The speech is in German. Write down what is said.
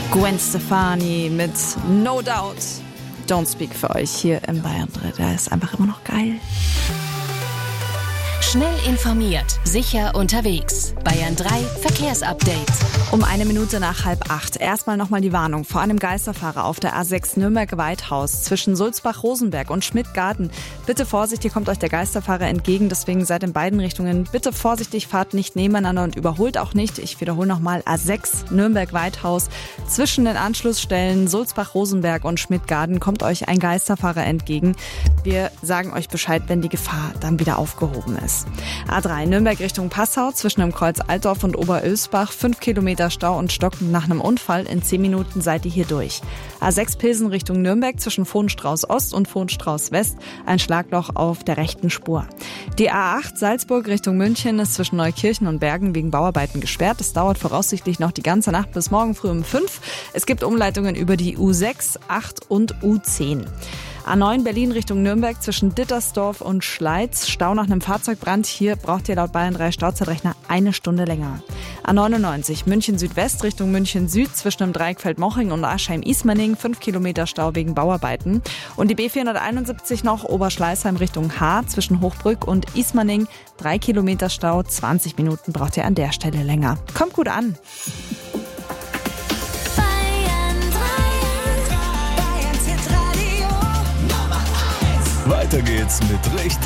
Gwen Stefani mit No Doubt. Don't Speak für euch hier im Bayern 3. Der ist einfach immer noch geil. Schnell informiert, sicher unterwegs. Bayern 3 Verkehrsupdate. Um 7:01 nach 7:30. Erstmal nochmal die Warnung vor einem Geisterfahrer auf der A6 Nürnberg-Weithaus zwischen Sulzbach-Rosenberg und Schmidtgarten. Bitte Vorsicht, hier kommt euch der Geisterfahrer entgegen, deswegen seid in beiden Richtungen bitte vorsichtig, fahrt nicht nebeneinander und überholt auch nicht. Ich wiederhole nochmal, A6 Nürnberg-Weithaus zwischen den Anschlussstellen Sulzbach-Rosenberg und Schmidtgarten kommt euch ein Geisterfahrer entgegen. Wir sagen euch Bescheid, wenn die Gefahr dann wieder aufgehoben ist. A3 Nürnberg Richtung Passau zwischen dem Kreuz Altdorf und Oberölsbach 5 Kilometer Stau und Stocken nach einem Unfall. In 10 Minuten seid ihr hier durch. A6 Pilsen Richtung Nürnberg zwischen Vohenstrauß Ost und Vohenstrauß West ein Schlagloch auf der rechten Spur. Die A8 Salzburg Richtung München ist zwischen Neukirchen und Bergen wegen Bauarbeiten gesperrt. Es dauert voraussichtlich noch die ganze Nacht bis morgen früh um 5. Es gibt Umleitungen über die U6, 8 und U10. A9 Berlin Richtung Nürnberg zwischen Dittersdorf und Schleiz. Stau nach einem Fahrzeugbrand. Hier braucht ihr laut Bayern 3 Stauzeitrechner 1 Stunde länger. A99 München Südwest Richtung München Süd zwischen dem Dreieck Feldmoching und Aschheim-Ismaning 5 Kilometer Stau wegen Bauarbeiten. Und die B471 noch Oberschleißheim Richtung Haar zwischen Hochbrück und Ismaning 3 Kilometer Stau. 20 Minuten braucht ihr an der Stelle länger. Kommt gut an. Weiter geht's mit richtig